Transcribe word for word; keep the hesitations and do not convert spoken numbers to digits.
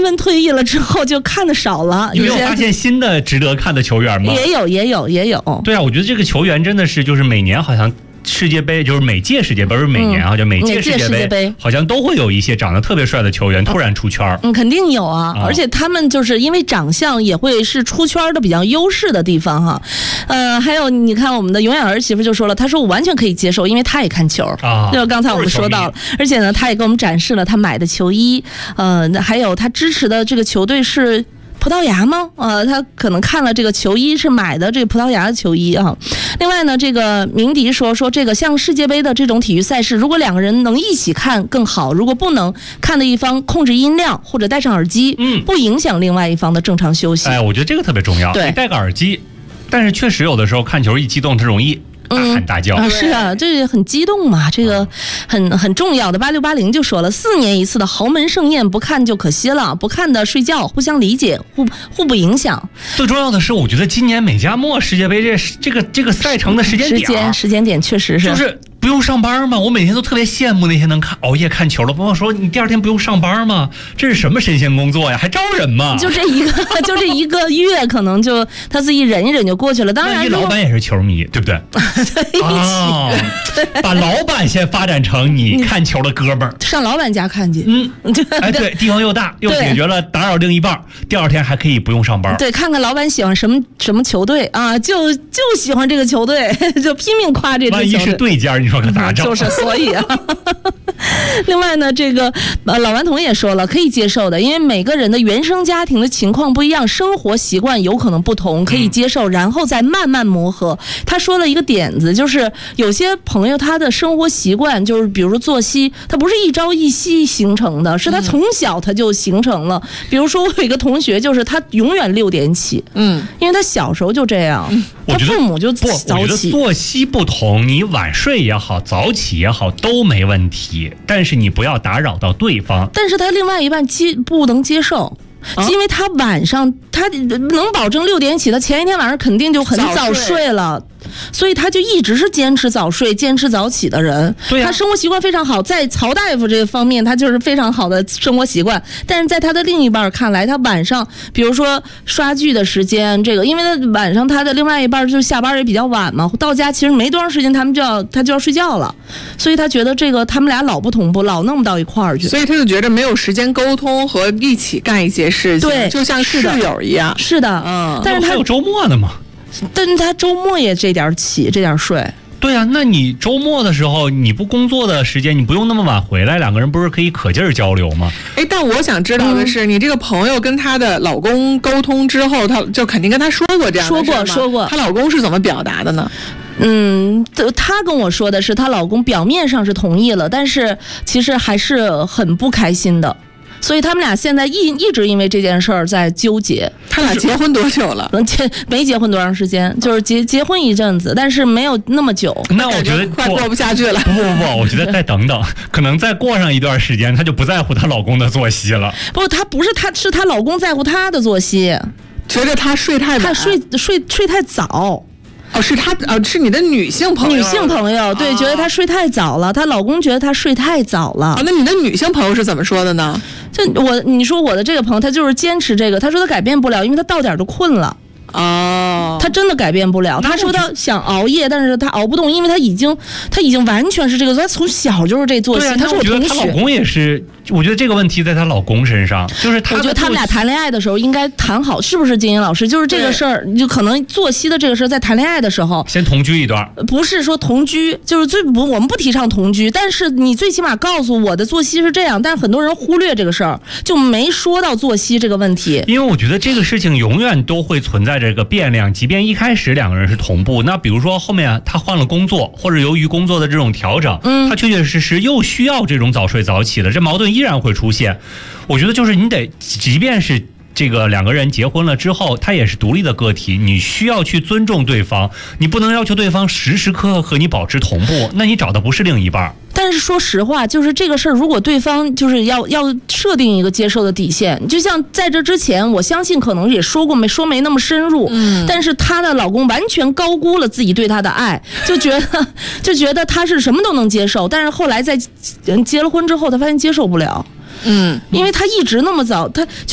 纷退役了之后就看的少了。 有没有发现新的值得看的球员吗？ 也有也有也有。 对啊，我觉得这个球员真的是就是每年好像世界杯，就是每届世界杯，不是每年啊，嗯、就每届世界 杯, 世界杯好像都会有一些长得特别帅的球员突然出圈。 嗯，肯定有啊，啊而且他们就是因为长相也会是出圈的比较优势的地方哈。呃，还有你看我们的永远儿媳妇就说了，她说我完全可以接受，因为她也看球啊。就刚才我们说到了，而且呢，她也给我们展示了她买的球衣，呃，还有她支持的这个球队是葡萄牙吗？呃，他可能看了这个球衣是买的这个葡萄牙的球衣啊。另外呢，这个鸣笛说说这个像世界杯的这种体育赛事，如果两个人能一起看更好，如果不能，看的一方控制音量或者戴上耳机，嗯，不影响另外一方的正常休息。 哎，我觉得这个特别重要。 对， 你戴个耳机，但是确实有的时候看球一激动，它容易大喊大叫。 嗯啊、是啊，这很激动嘛，这个很很重要的。八六八零就说了，四年一次的豪门盛宴，不看就可惜了，不看的睡觉，互相理解，互互不影响。 最重要的是，我觉得今年美加墨世界杯这这个这个赛程的时间点， 时间时间点确实是就是不用上班吗？我每天都特别羡慕那些能看熬夜看球的朋友，说你第二天不用上班吗？这是什么神仙工作呀？还招人吗？ 就这一个，就这一个月，可能就他自己忍一忍就过去了。当然， 老板也是球迷，对不对？ 对，啊， 把老板先发展成你看球的哥们儿， 上老板家看去。 嗯，哎，对，地方又大，又解决了打扰另一半，第二天还可以不用上班。 对，看看老板喜欢什么什么球队啊，就就喜欢这个球队，就拼命夸这支球队。 万一是对家，你说可咋整？ 就是，所以啊。另外呢，这个呃老顽童也说了，可以接受的，因为每个人的原生家庭的情况不一样，生活习惯有可能不同，可以接受，然后再慢慢磨合。他说了一个点子，就是有些朋友他的生活习惯，就是比如说作息，他不是一朝一夕形成的，是他从小他就形成了。嗯、比如说我有一个同学，就是他永远六点起，嗯，因为他小时候就这样，嗯、他父母就早起。 我觉得作息不同，你晚睡也好，早起也好都没问题，但是你不要打扰到对方。 但是他另外一半接不能接受。啊、因为他晚上他能保证六点起，他前一天晚上肯定就很早睡了，所以他就一直是坚持早睡、坚持早起的人。 对、啊， 他生活习惯非常好，在曹大夫这个方面，他就是非常好的生活习惯。但是在他的另一半看来，他晚上比如说刷剧的时间，这个因为他晚上他的另外一半就下班也比较晚嘛，到家其实没多长时间，他们就要他就要睡觉了，所以他觉得这个他们俩老不同步，老弄不到一块儿去， 所以他就觉得没有时间沟通和一起干一些事情， 对， 就像室友一样。 是的，嗯，但是他还有周末的嘛， 但是他周末也这点起，这点睡。 对啊，那你周末的时候你不工作的时间，你不用那么晚回来，两个人不是可以可劲儿交流吗？ 哎，但我想知道的是，嗯、你这个朋友跟她的老公沟通之后，她就肯定跟他说过这样的事吗？ 说过，说过。 她老公是怎么表达的呢？ 嗯，她跟我说的是，她老公表面上是同意了，但是其实还是很不开心的。所以他们俩现在一一直因为这件事儿在纠结。 他俩结婚多久了？ 结没结婚多长时间，就是结结婚一阵子，但是没有那么久。 那我觉得快过不下去了。 不不不，我觉得再等等，可能再过上一段时间，她就不在乎她老公的作息了。 不，她不是她，是她老公在乎她的作息， 觉得她睡太晚， 她睡睡睡太早。 哦，是她呃，是你的女性朋友， 女性朋友对，啊、觉得她睡太早了，她老公觉得她睡太早了。 啊，那你的女性朋友是怎么说的呢？ 就我，你说我的这个朋友，他就是坚持这个，他说他改变不了，因为他到点就困了。 哦， 他真的改变不了。他说他想熬夜，但是他熬不动，因为他已经他已经完全是这个，他从小就是这作息。 对啊， 他是我同学。 她老公也是，我觉得这个问题在她老公身上，就是她。 我觉得他们俩谈恋爱的时候应该谈好，是不是金英老师？就是这个事儿，就可能作息的这个事儿，在谈恋爱的时候先同居一段。 不是说同居，就是最不，我们不提倡同居，但是你最起码告诉我的作息是这样，但是很多人忽略这个事儿，就没说到作息这个问题。 因为我觉得这个事情永远都会存在这个变量。即便一开始两个人是同步，那比如说后面啊，他换了工作，或者由于工作的这种调整，嗯，他确确实实又需要这种早睡早起的，这矛盾依然会出现。我觉得就是你得，即便是这个两个人结婚了之后，他也是独立的个体，你需要去尊重对方，你不能要求对方时时刻刻和你保持同步，那你找的不是另一半。 但是说实话，就是这个事儿，如果对方就是要要设定一个接受的底线，就像在这之前，我相信可能也说过没说没那么深入，嗯，但是她的老公完全高估了自己对她的爱，就觉得就觉得她是什么都能接受，但是后来在结了婚之后，她发现接受不了，嗯，因为她一直那么早，她。